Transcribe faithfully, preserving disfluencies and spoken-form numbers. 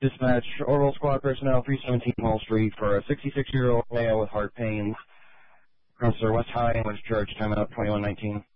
Dispatch, Orville Squad personnel, three seventeen Hall Street for a sixty-six-year-old male with heart pain. Counselor West High and West Church, time out twenty-one nineteen.